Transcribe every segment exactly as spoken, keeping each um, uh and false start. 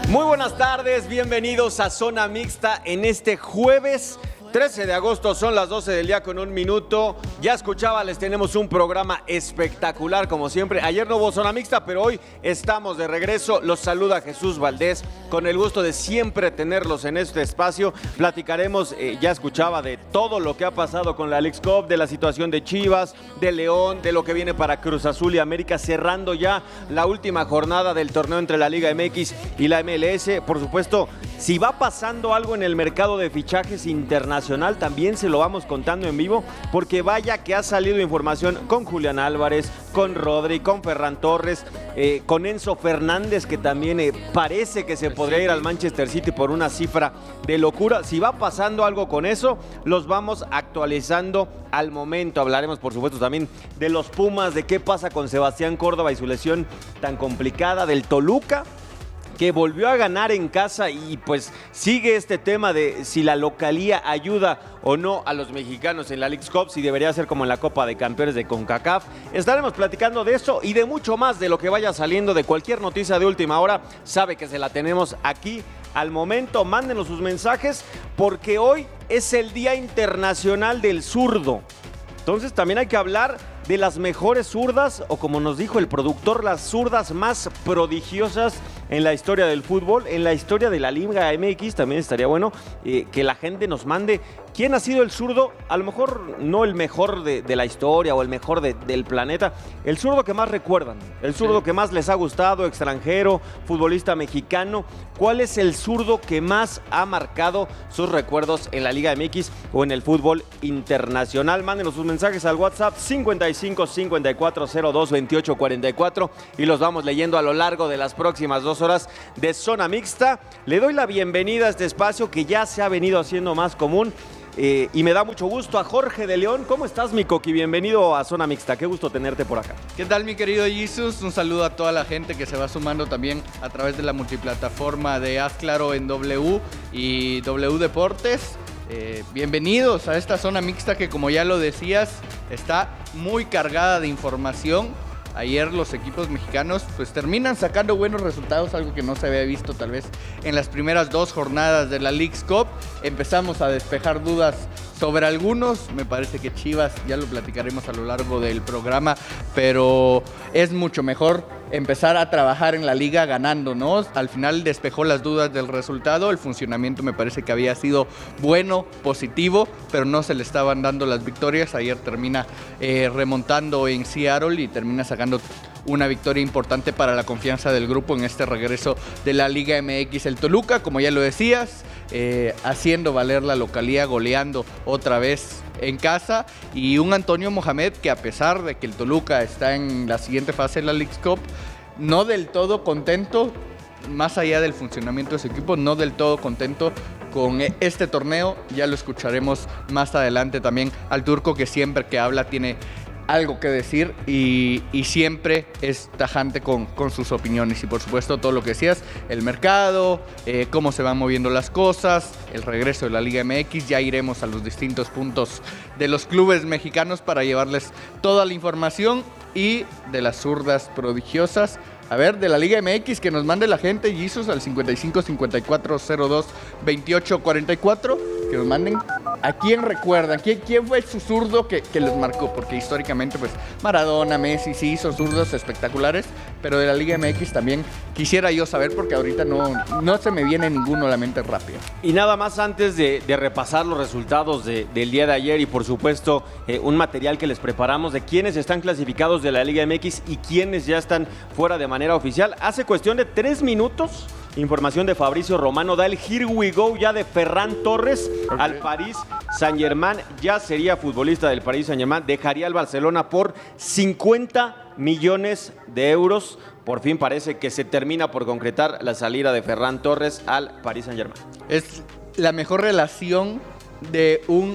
Muy buenas tardes, bienvenidos a Zona Mixta en este jueves trece de agosto, son las doce del día con un minuto. Ya escuchaba, les tenemos un programa espectacular como siempre. Ayer no hubo Zona Mixta, pero hoy estamos de regreso. Los saluda Jesús Valdés, con el gusto de siempre tenerlos en este espacio. Platicaremos, eh, ya escuchaba, de todo lo que ha pasado con la Leagues Cup, de la situación de Chivas, de León, de lo que viene para Cruz Azul y América, cerrando ya la última jornada del torneo entre la Liga M X y la M L S. Por supuesto, si va pasando algo en el mercado de fichajes internacionales, también se lo vamos contando en vivo, porque vaya que ha salido información con Julián Álvarez, con Rodri, con Ferran Torres, eh, con Enzo Fernández, que también eh, parece que se podría ir al Manchester City por una cifra de locura. Si va pasando algo con eso, los vamos actualizando al momento. Hablaremos, por supuesto, también de los Pumas, de qué pasa con Sebastián Córdoba y su lesión tan complicada, del Toluca, que volvió a ganar en casa, y pues sigue este tema de si la localía ayuda o no a los mexicanos en la Leagues Cup, si debería ser como en la Copa de Campeones de CONCACAF. Estaremos platicando de eso y de mucho más, de lo que vaya saliendo, de cualquier noticia de última hora. Sabe que se la tenemos aquí al momento. Mándenos sus mensajes, porque hoy es el Día Internacional del Zurdo. Entonces también hay que hablar de las mejores zurdas, o como nos dijo el productor, las zurdas más prodigiosas en la historia del fútbol, en la historia de la Liga M X. También estaría bueno eh, que la gente nos mande quién ha sido el zurdo, a lo mejor no el mejor de, de la historia o el mejor de, del planeta, el zurdo que más recuerdan, el zurdo sí. que más les ha gustado, extranjero, futbolista mexicano. ¿Cuál es el zurdo que más ha marcado sus recuerdos en la Liga M X o en el fútbol internacional? Mándenos sus mensajes al WhatsApp cincuenta y cinco, cincuenta y cuatro, cero dos, veintiocho, cuarenta y cuatro y los vamos leyendo a lo largo de las próximas dos horas de Zona Mixta. Le doy la bienvenida a este espacio que ya se ha venido haciendo más común. Eh, y me da mucho gusto a Jorge de León. ¿Cómo estás, mi Coqui? Bienvenido a Zona Mixta. Qué gusto tenerte por acá. ¿Qué tal, mi querido Jesus? Un saludo a toda la gente que se va sumando también a través de la multiplataforma de Haz Claro en W y W Deportes. Eh, bienvenidos a esta Zona Mixta que, como ya lo decías, está muy cargada de información. Ayer los equipos mexicanos pues terminan sacando buenos resultados, algo que no se había visto tal vez en las primeras dos jornadas de la Leagues Cup. Empezamos a despejar dudas sobre algunos. Me parece que Chivas, ya lo platicaremos a lo largo del programa, pero es mucho mejor empezar a trabajar en la liga ganando, ¿no? Al final despejó las dudas del resultado. El funcionamiento me parece que había sido bueno, positivo, pero no se le estaban dando las victorias. Ayer termina eh, remontando en Seattle y termina sacando una victoria importante para la confianza del grupo en este regreso de la Liga M X. El Toluca, como ya lo decías, eh, haciendo valer la localía, goleando otra vez en casa, y un Antonio Mohamed que, a pesar de que el Toluca está en la siguiente fase de la Leagues Cup, no del todo contento, más allá del funcionamiento de su equipo, no del todo contento con este torneo. Ya lo escucharemos más adelante también al turco, que siempre que habla tiene algo que decir y, y siempre es tajante con, con sus opiniones. Y por supuesto todo lo que decías, el mercado, eh, cómo se van moviendo las cosas, el regreso de la Liga M X. Ya iremos a los distintos puntos de los clubes mexicanos para llevarles toda la información, y de las zurdas prodigiosas. A ver, de la Liga M X, que nos mande la gente, Jesus, al cincuenta y cinco, cincuenta y cuatro, cero dos, veintiocho, cuarenta y cuatro, que nos manden a quién recuerdan, quién, quién fue su zurdo que, que les marcó, porque históricamente pues Maradona, Messi, sí son zurdos espectaculares, pero de la Liga M X también quisiera yo saber, porque ahorita no, no se me viene ninguno a la mente rápido. Y nada más, antes de, de repasar los resultados de, del día de ayer, y por supuesto eh, un material que les preparamos de quiénes están clasificados de la Liga M X y quiénes ya están fuera de manera oficial. Hace cuestión de tres minutos, información de Fabricio Romano da el here we go ya de Ferran Torres, okay, al Paris Saint-Germain. Ya sería futbolista del Paris Saint-Germain, dejaría el Barcelona por cincuenta millones de euros. Por fin parece que se termina por concretar la salida de Ferran Torres al Paris Saint-Germain. Es la mejor relación de un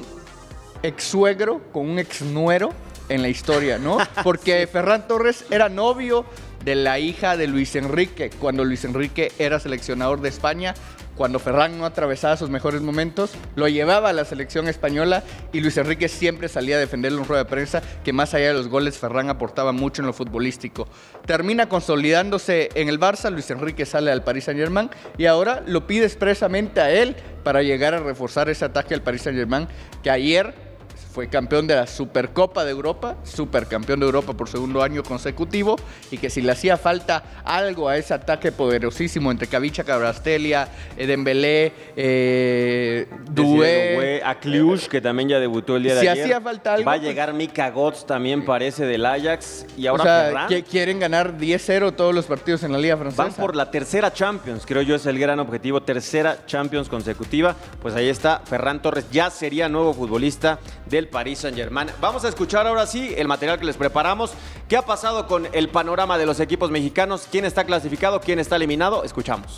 ex suegro con un ex nuero en la historia, ¿no? Porque sí. Ferran Torres era novio de la hija de Luis Enrique, cuando Luis Enrique era seleccionador de España. Cuando Ferran no atravesaba sus mejores momentos, lo llevaba a la selección española y Luis Enrique siempre salía a defenderlo en rueda de prensa, que más allá de los goles, Ferran aportaba mucho en lo futbolístico. Termina consolidándose en el Barça, Luis Enrique sale al Paris Saint-Germain y ahora lo pide expresamente a él para llegar a reforzar ese ataque al Paris Saint-Germain, que ayer fue campeón de la Supercopa de Europa, supercampeón de Europa por segundo año consecutivo, y que si le hacía falta algo a ese ataque poderosísimo entre Kavicha, Kvaratskhelia, Dembélé, eh, Doué, a Cluj, que también ya debutó el día de si ayer. hacía falta algo, va a llegar pues, Mika Götze también parece del Ajax, y ahora o sea, Ferran. que quieren ganar diez cero todos los partidos en la Liga Francesa. Van por la tercera Champions, creo yo es el gran objetivo, tercera Champions consecutiva. Pues ahí está, Ferran Torres ya sería nuevo futbolista del Paris Saint-Germain. Vamos a escuchar ahora sí el material que les preparamos. ¿Qué ha pasado con el panorama de los equipos mexicanos? ¿Quién está clasificado? ¿Quién está eliminado? Escuchamos.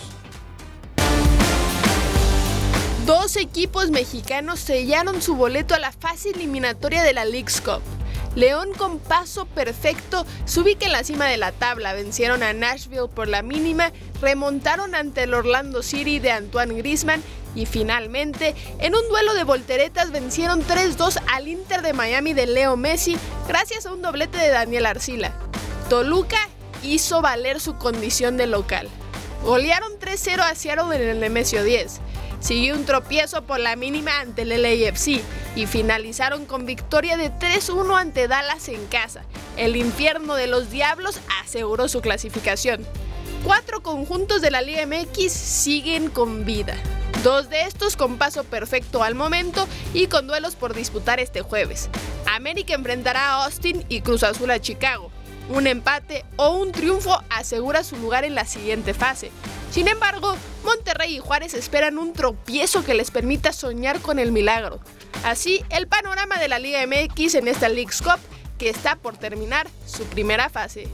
Dos equipos mexicanos sellaron su boleto a la fase eliminatoria de la Leagues Cup. León, con paso perfecto, se ubica en la cima de la tabla. Vencieron a Nashville por la mínima, remontaron ante el Orlando City de Antoine Griezmann y finalmente, en un duelo de volteretas, vencieron tres dos al Inter de Miami de Leo Messi gracias a un doblete de Daniel Arcila. Toluca hizo valer su condición de local. Golearon tres cero a Seattle en el Nemesio diez. Siguió un tropiezo por la mínima ante el L A F C y finalizaron con victoria de tres uno ante Dallas en casa. El infierno de los Diablos aseguró su clasificación. Cuatro conjuntos de la Liga M X siguen con vida. Dos de estos con paso perfecto al momento y con duelos por disputar este jueves. América enfrentará a Austin y Cruz Azul a Chicago. Un empate o un triunfo asegura su lugar en la siguiente fase. Sin embargo, Monterrey y Juárez esperan un tropiezo que les permita soñar con el milagro. Así, el panorama de la Liga M X en esta Leagues Cup, que está por terminar su primera fase.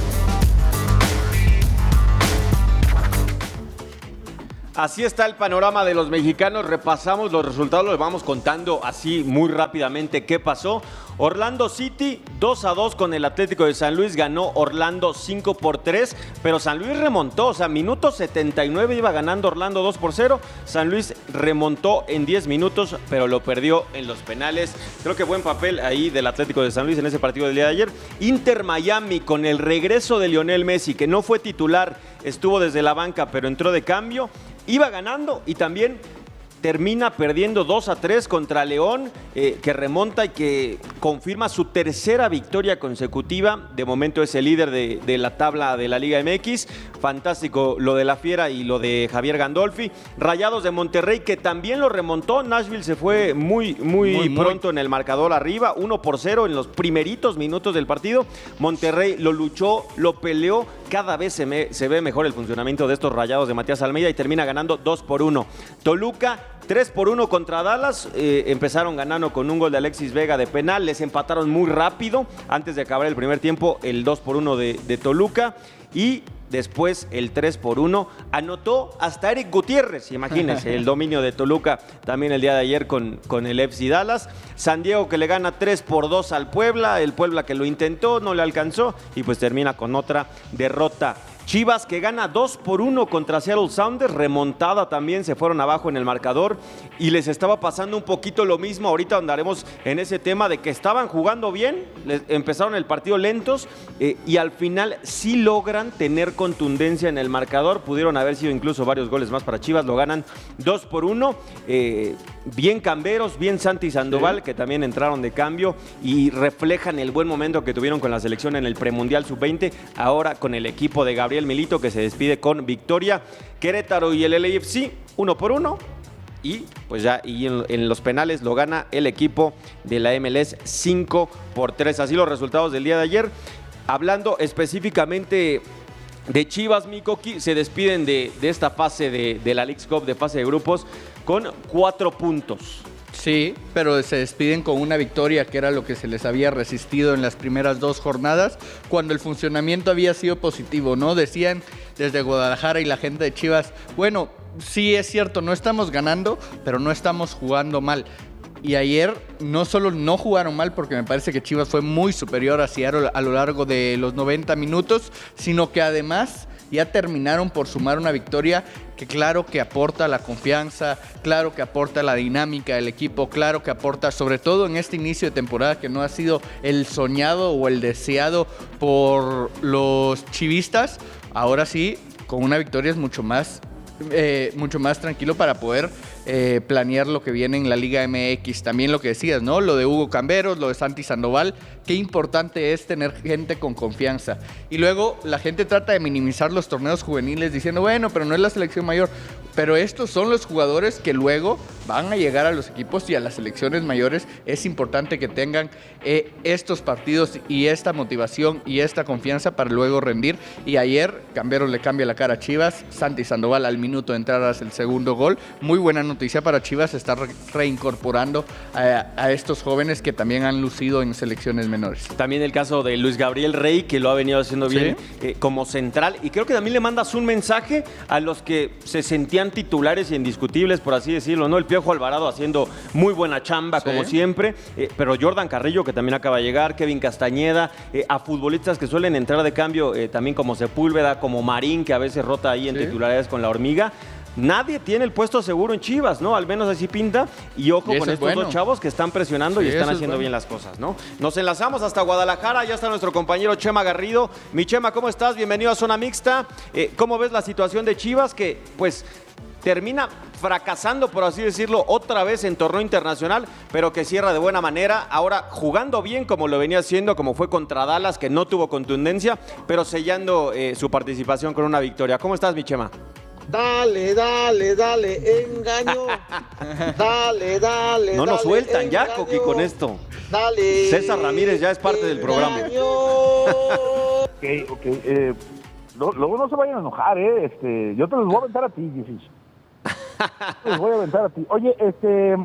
Así está el panorama de los mexicanos. Repasamos los resultados, los vamos contando así muy rápidamente qué pasó. Orlando City dos a dos con el Atlético de San Luis, ganó Orlando cinco por tres, pero San Luis remontó, o sea, minuto setenta y nueve iba ganando Orlando dos por cero, San Luis remontó en diez minutos, pero lo perdió en los penales. Creo que buen papel ahí del Atlético de San Luis en ese partido del día de ayer. Inter Miami con el regreso de Lionel Messi, que no fue titular, estuvo desde la banca, pero entró de cambio, iba ganando y también termina perdiendo dos a tres contra León, eh, que remonta y que confirma su tercera victoria consecutiva. De momento es el líder de, de la tabla de la Liga M X. Fantástico lo de la Fiera y lo de Javier Gandolfi. Rayados de Monterrey, que también lo remontó. Nashville se fue muy, muy, muy pronto muy. en el marcador arriba, uno por cero en los primeritos minutos del partido. Monterrey lo luchó, lo peleó. Cada vez se, me, se ve mejor el funcionamiento de estos Rayados de Matías Almeida y termina ganando dos por uno. Toluca tres por uno contra Dallas, eh, empezaron ganando con un gol de Alexis Vega de penal, les empataron muy rápido antes de acabar el primer tiempo, el dos por uno de, de Toluca, y después el tres por uno anotó hasta Eric Gutiérrez, imagínense, el dominio de Toluca también el día de ayer con, con el F C Dallas. San Diego que le gana tres por dos al Puebla, el Puebla que lo intentó, no le alcanzó y pues termina con otra derrota. Chivas que gana dos por uno contra Seattle Sounders, remontada también, se fueron abajo en el marcador y les estaba pasando un poquito lo mismo. Ahorita andaremos en ese tema de que estaban jugando bien, les empezaron el partido lentos eh, y al final sí logran tener contundencia en el marcador. Pudieron haber sido incluso varios goles más para Chivas, lo ganan dos por uno. Eh, bien Camberos, bien Santi Sandoval, sí, que también entraron de cambio y reflejan el buen momento que tuvieron con la selección en el premundial sub veinte, ahora con el equipo de Gabriel Milito, que se despide con victoria. Querétaro y el L A F C, uno por uno. Y pues ya y en, en los penales lo gana el equipo de la M L S cinco por tres. Así los resultados del día de ayer. Hablando específicamente de Chivas, Mikoki, se despiden de, de esta fase de, de la Leagues Cup, de fase de grupos, con cuatro puntos. Sí, pero se despiden con una victoria que era lo que se les había resistido en las primeras dos jornadas, cuando el funcionamiento había sido positivo, ¿no? Decían desde Guadalajara y la gente de Chivas, bueno, sí es cierto, no estamos ganando, pero no estamos jugando mal. y ayer no solo no jugaron mal, porque me parece que Chivas fue muy superior a Seattle a lo largo de los noventa minutos, sino que además ya terminaron por sumar una victoria que claro que aporta la confianza, claro que aporta la dinámica del equipo, claro que aporta sobre todo en este inicio de temporada que no ha sido el soñado o el deseado por los chivistas. Ahora sí, con una victoria es mucho más, eh, mucho más tranquilo para poder eh, planear lo que viene en la Liga M X. También lo que decías, ¿no? Lo de Hugo Camberos, lo de Santi Sandoval. Qué importante es tener gente con confianza. Y luego la gente trata de minimizar los torneos juveniles diciendo, bueno, pero no es la selección mayor. Pero estos son los jugadores que luego van a llegar a los equipos y a las selecciones mayores. Es importante que tengan eh, estos partidos y esta motivación y esta confianza para luego rendir. Y ayer Camberos le cambia la cara a Chivas. Santi Sandoval al minuto de entrar hace el segundo gol. Muy buena noticia para Chivas, se está re reincorporando a, a estos jóvenes que también han lucido en selecciones menores. También el caso de Luis Gabriel Rey, que lo ha venido haciendo bien ¿Sí? eh, como central. Y creo que también le mandas un mensaje a los que se sentían titulares y indiscutibles, por así decirlo, ¿no? El Piojo Alvarado haciendo muy buena chamba, sí. como siempre. Eh, pero Jordan Carrillo, que también acaba de llegar, Kevin Castañeda, eh, a futbolistas que suelen entrar de cambio, eh, también como Sepúlveda, como Marín, que a veces rota ahí en sí. titularidades con la Hormiga. Nadie tiene el puesto seguro en Chivas, ¿no? Al menos así pinta. Y ojo y con estos bueno. dos chavos que están presionando sí, y están haciendo bueno. bien las cosas, ¿no? Nos enlazamos hasta Guadalajara. Ya está nuestro compañero Chema Garrido. Mi Chema, ¿cómo estás? Bienvenido a Zona Mixta. Eh, ¿Cómo ves la situación de Chivas? Que, pues, termina fracasando, por así decirlo, otra vez en torneo internacional, pero que cierra de buena manera. Ahora jugando bien como lo venía haciendo, como fue contra Dallas, que no tuvo contundencia, pero sellando eh, su participación con una victoria. ¿Cómo estás, mi Chema? Dale, dale, dale, engaño. Dale, dale, No nos dale, sueltan engaño. ya, Coqui, con esto. Dale. César Ramírez ya es parte engaño. del programa. Ok, ok. Eh, no, luego no se vayan a enojar, ¿eh? Este, yo te los voy a aventar a ti, Jesús. Te los voy a aventar a ti. Oye, este...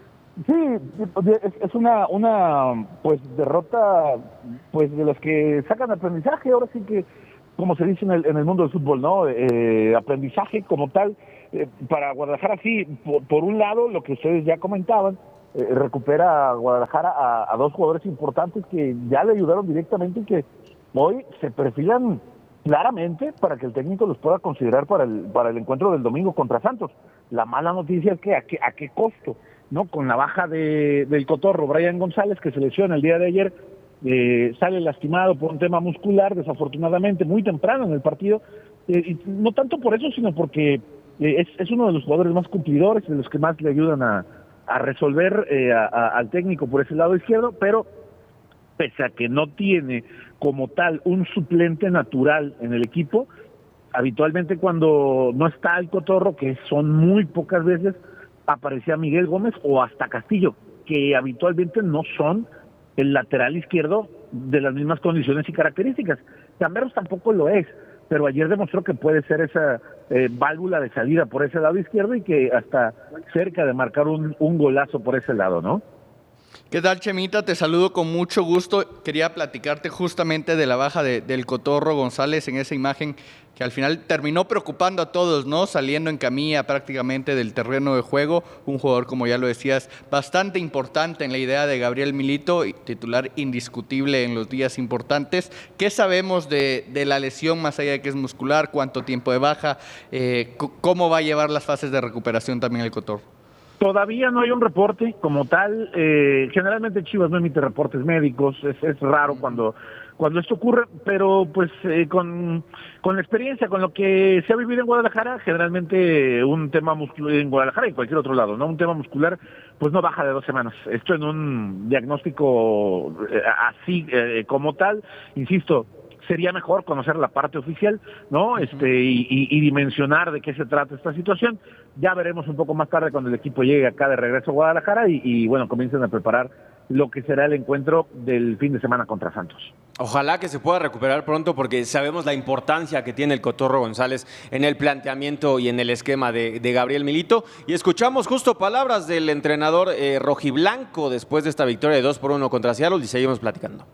Sí, es, es una, una, pues, derrota, pues, de las que sacan aprendizaje. Ahora sí que, como se dice en el, en el mundo del fútbol, ¿no? Eh, aprendizaje como tal. Eh, para Guadalajara, sí, por, por un lado, lo que ustedes ya comentaban, eh, recupera a Guadalajara a, a dos jugadores importantes que ya le ayudaron directamente y que hoy se perfilan claramente para que el técnico los pueda considerar para el, para el encuentro del domingo contra Santos. La mala noticia es que a qué, a qué costo, ¿no? Con la baja de, del cotorro Brian González, que se lesiona el día de ayer, eh, sale lastimado por un tema muscular, desafortunadamente, muy temprano en el partido, eh, y no tanto por eso, sino porque eh, es, es uno de los jugadores más cumplidores, de los que más le ayudan a, a resolver eh, a, a, al técnico por ese lado izquierdo, pero pese a que no tiene como tal un suplente natural en el equipo, habitualmente cuando no está el cotorro, que son muy pocas veces, aparecía Miguel Gómez o hasta Castillo, que habitualmente no son el lateral izquierdo de las mismas condiciones y características. Camberos tampoco lo es, pero ayer demostró que puede ser esa eh, válvula de salida por ese lado izquierdo y que hasta cerca de marcar un, un golazo por ese lado, ¿no? ¿Qué tal, Chemita? Te saludo con mucho gusto. Quería platicarte justamente de la baja de, del Cotorro González en esa imagen que al final terminó preocupando a todos, ¿no? Saliendo en camilla prácticamente del terreno de juego. Un jugador, como ya lo decías, bastante importante en la idea de Gabriel Milito, y titular indiscutible en los días importantes. ¿Qué sabemos de, de la lesión, más allá de que es muscular? ¿Cuánto tiempo de baja? Eh, ¿Cómo va a llevar las fases de recuperación también el Cotorro? Todavía no hay un reporte como tal. Eh, generalmente Chivas no emite reportes médicos, es, es raro cuando cuando esto ocurre, pero pues eh, con, con la experiencia, con lo que se ha vivido en Guadalajara, generalmente un tema muscular en Guadalajara y en cualquier otro lado, ¿no? Un tema muscular pues no baja de dos semanas. Esto en un diagnóstico eh, así eh, como tal, insisto, sería mejor conocer la parte oficial, ¿no? Uh-huh. Este y, y, y dimensionar de qué se trata esta situación. Ya veremos un poco más tarde cuando el equipo llegue acá de regreso a Guadalajara y, y bueno, comiencen a preparar lo que será el encuentro del fin de semana contra Santos. Ojalá que se pueda recuperar pronto porque sabemos la importancia que tiene el Cotorro González en el planteamiento y en el esquema de, de Gabriel Milito. Y escuchamos justo palabras del entrenador eh, rojiblanco después de esta victoria de dos por uno contra Seattle y seguimos platicando.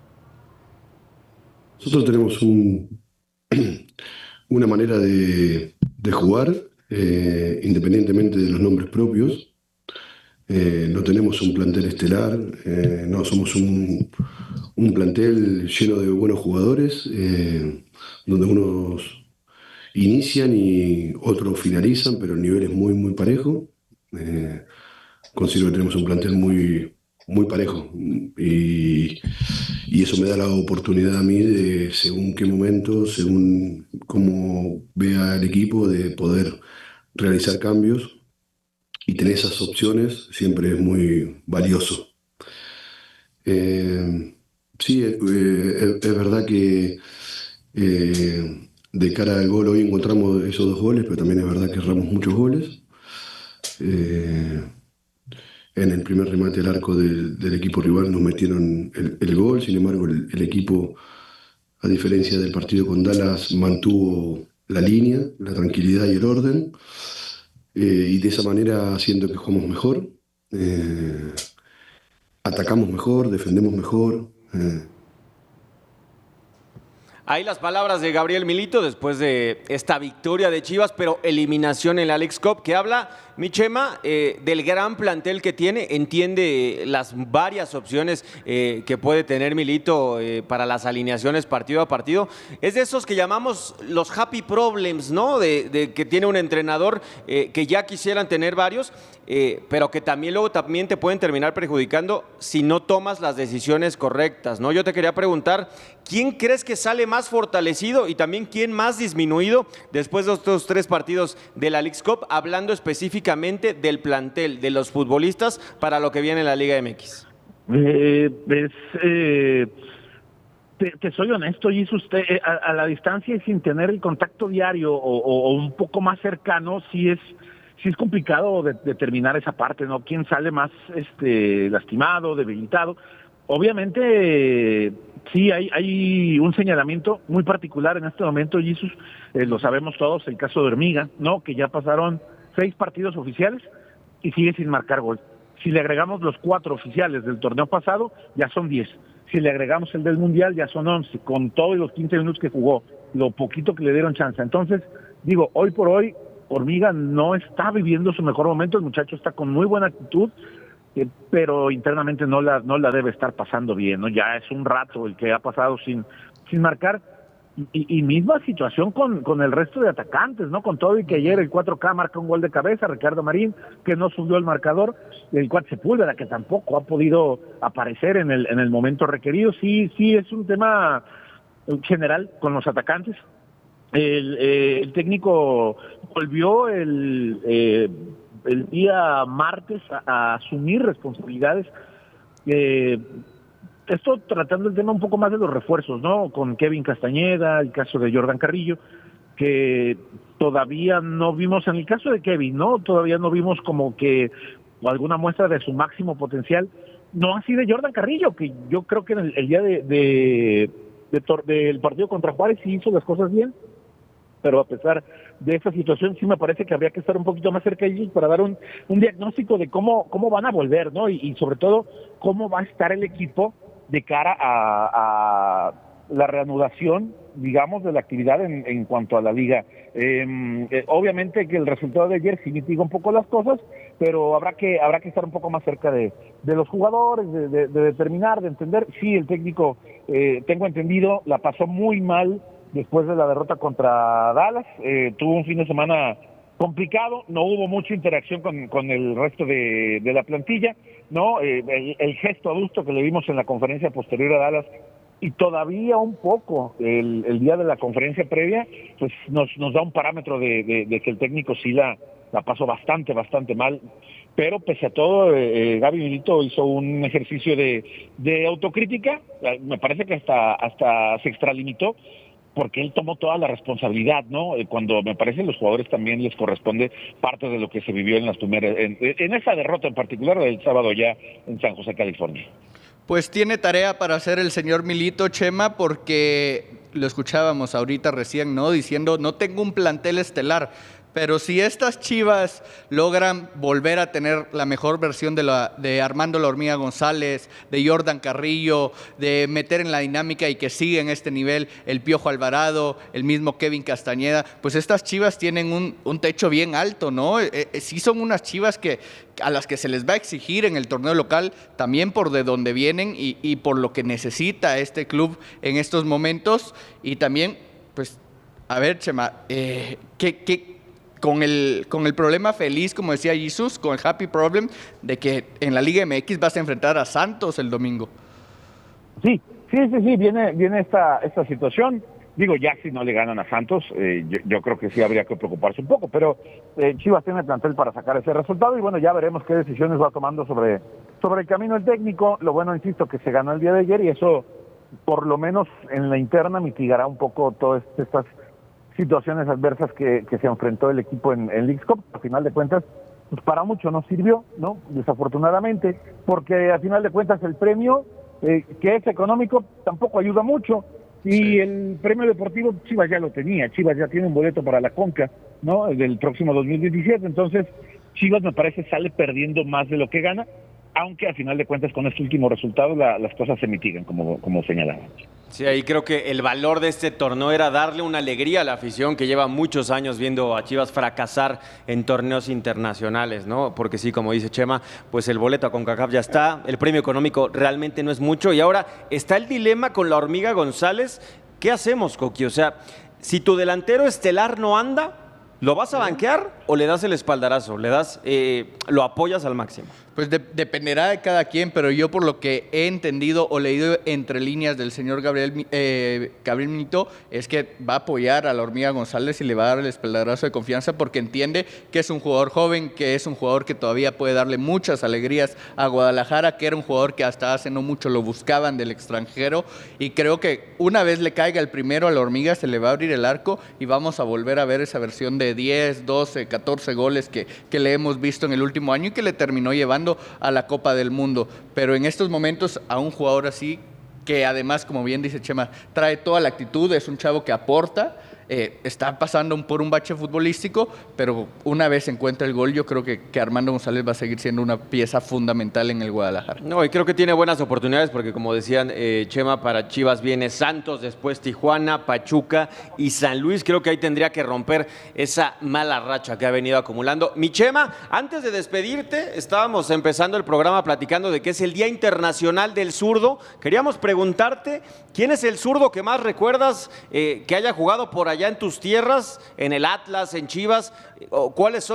Nosotros tenemos un, una manera de, de jugar, eh, independientemente de los nombres propios, Eh, no tenemos un plantel estelar, eh, no somos un, un plantel lleno de buenos jugadores, eh, donde unos inician y otros finalizan, pero el nivel es muy, muy parejo. Eh, considero que tenemos un plantel muy, muy parejo y, y eso me da la oportunidad a mí de, según qué momento, según cómo vea el equipo, de poder realizar cambios y tener esas opciones siempre es muy valioso. Eh, sí, eh, es, es verdad que eh, de cara al gol hoy encontramos esos dos goles, pero también es verdad que erramos muchos goles. Eh, en el primer remate al arco del, del equipo rival nos metieron el, el gol, sin embargo el, el equipo, a diferencia del partido con Dallas, mantuvo la línea, la tranquilidad y el orden. Eh, y de esa manera siento que jugamos mejor, eh, atacamos mejor, defendemos mejor. Eh. Ahí las palabras de Gabriel Milito después de esta victoria de Chivas, pero eliminación en la Leagues Cup, que habla, mi Chema, eh, del gran plantel que tiene, entiende las varias opciones eh, que puede tener Milito eh, para las alineaciones partido a partido. Es de esos que llamamos los happy problems, ¿no? De, de que tiene un entrenador eh, que ya quisieran tener varios, eh, pero que también luego también te pueden terminar perjudicando si no tomas las decisiones correctas, ¿no? Yo te quería preguntar, ¿quién crees que sale más fortalecido y también quién más disminuido después de estos tres partidos de la Leagues Cup, hablando específicamente del plantel, de los futbolistas para lo que viene en la Liga M X? Eh, es, eh, te, te soy honesto, y es usted eh, a, a la distancia y sin tener el contacto diario o, o, o un poco más cercano, sí es sí es complicado de, determinar esa parte, ¿no? ¿Quién sale más este lastimado, debilitado? Obviamente, sí, hay, hay un señalamiento muy particular en este momento, Jesús, eh, lo sabemos todos, el caso de Hormiga, ¿no? Que ya pasaron seis partidos oficiales y sigue sin marcar gol. Si le agregamos los cuatro oficiales del torneo pasado, ya son diez. Si le agregamos el del Mundial, ya son once, con todos los quince minutos que jugó, lo poquito que le dieron chance. Entonces, digo, hoy por hoy, Hormiga no está viviendo su mejor momento, el muchacho está con muy buena actitud, Eh, pero internamente no la no la debe estar pasando bien, ¿no? Ya es un rato el que ha pasado sin sin marcar, y, y misma situación con, con el resto de atacantes, ¿no? Con todo y que ayer el cuatro K marca un gol de cabeza, Ricardo Marín, que no subió el marcador, el cuatro Sepúlveda, que tampoco ha podido aparecer en el en el momento requerido. Sí, sí, es un tema general con los atacantes. El, eh, el técnico volvió el... Eh, el día martes a, a asumir responsabilidades, eh, esto tratando el tema un poco más de los refuerzos, ¿no? Con Kevin Castañeda, el caso de Jordan Carrillo, que todavía no vimos, en el caso de Kevin, ¿no? Todavía no vimos como que alguna muestra de su máximo potencial, no así de Jordan Carrillo, que yo creo que en el, el día de, de, de, de del partido contra Juárez sí hizo las cosas bien, pero a pesar de esta situación sí me parece que habría que estar un poquito más cerca de ellos para dar un, un diagnóstico de cómo, cómo van a volver, ¿no? Y, y sobre todo, cómo va a estar el equipo de cara a, a la reanudación, digamos, de la actividad en, en cuanto a la liga. Eh, eh, obviamente que el resultado de ayer sí mitiga un poco las cosas, pero habrá que habrá que estar un poco más cerca de, de los jugadores, de, de, de determinar, de entender. Sí, el técnico, eh, tengo entendido, la pasó muy mal después de la derrota contra Dallas, eh, tuvo un fin de semana complicado, no hubo mucha interacción con, con el resto de, de la plantilla, ¿no? Eh, el, el gesto adusto que le vimos en la conferencia posterior a Dallas, y todavía un poco el, el día de la conferencia previa, pues nos, nos da un parámetro de, de, de que el técnico sí la, la pasó bastante, bastante mal, pero pese a todo, eh, Gaby Milito hizo un ejercicio de, de autocrítica, me parece que hasta, hasta se extralimitó, porque él tomó toda la responsabilidad, ¿no? Cuando me parece los jugadores también les corresponde parte de lo que se vivió en las primeras, en, en esa derrota en particular del sábado ya en San José, California. Pues tiene tarea para hacer el señor Milito, Chema, porque lo escuchábamos ahorita recién, ¿no? Diciendo, no tengo un plantel estelar, Pero si estas Chivas logran volver a tener la mejor versión de, la, de Armando La Hormiga González, de Jordan Carrillo, de meter en la dinámica y que siga en este nivel el Piojo Alvarado, el mismo Kevin Castañeda, pues estas Chivas tienen un, un techo bien alto, ¿no? Eh, eh, sí son unas Chivas que, a las que se les va a exigir en el torneo local, también por de dónde vienen y, y por lo que necesita este club en estos momentos. Y también, pues, a ver, Chema, eh, ¿qué... qué Con el, con el problema feliz, como decía Jesús, con el happy problem de que en la Liga M X vas a enfrentar a Santos el domingo. Sí, sí, sí, sí, viene, viene esta, esta situación. Digo, ya si no le ganan a Santos, eh, yo, yo creo que sí habría que preocuparse un poco, pero eh, Chivas tiene plantel para sacar ese resultado y bueno, ya veremos qué decisiones va tomando sobre, sobre el camino el técnico. Lo bueno, insisto, que se ganó el día de ayer y eso, por lo menos en la interna, mitigará un poco todas estas situaciones adversas que, que se enfrentó el equipo en, en Leagues Cup. Al final de cuentas, pues para mucho no sirvió, ¿no? Desafortunadamente, porque al final de cuentas el premio, eh, que es económico, tampoco ayuda mucho. Y sí. El premio deportivo, Chivas ya lo tenía, Chivas ya tiene un boleto para la Conca, ¿no? Del próximo dos mil diecisiete, entonces Chivas me parece sale perdiendo más de lo que gana, aunque al final de cuentas con este último resultado la, las cosas se mitigan, como, como señalaba. Sí, ahí creo que el valor de este torneo era darle una alegría a la afición que lleva muchos años viendo a Chivas fracasar en torneos internacionales, ¿no? Porque sí, como dice Chema, pues el boleto a CONCACAF ya está, el premio económico realmente no es mucho y ahora está el dilema con La Hormiga González. ¿Qué hacemos, Coqui? O sea, si tu delantero estelar no anda, ¿lo vas a banquear o le das el espaldarazo? ¿Le das, eh, lo apoyas al máximo? Pues de, dependerá de cada quien, pero yo por lo que he entendido o leído entre líneas del señor Gabriel, eh, Gabriel Milito, es que va a apoyar a La Hormiga González y le va a dar el espaldarazo de confianza porque entiende que es un jugador joven, que es un jugador que todavía puede darle muchas alegrías a Guadalajara, que era un jugador que hasta hace no mucho lo buscaban del extranjero y creo que una vez le caiga el primero a La Hormiga se le va a abrir el arco y vamos a volver a ver esa versión de diez, doce, catorce goles que, que le hemos visto en el último año y que le terminó llevando a la Copa del Mundo, pero en estos momentos a un jugador así que además, como bien dice Chema, trae toda la actitud, es un chavo que aporta, eh, está pasando por un bache futbolístico, pero una vez encuentra el gol, yo creo que, que Armando González va a seguir siendo una pieza fundamental en el Guadalajara. No, y creo que tiene buenas oportunidades porque como decían eh, Chema, para Chivas viene Santos, después Tijuana, Pachuca y San Luis. Creo que ahí tendría que romper esa mala racha que ha venido acumulando. Mi Chema, antes de despedirte, estábamos empezando el programa platicando de que es el Día Internacional del Zurdo. Queríamos preguntarte, ¿quién es el zurdo que más recuerdas eh, que haya jugado por allá en tus tierras, en el Atlas, en Chivas? ¿O cuáles son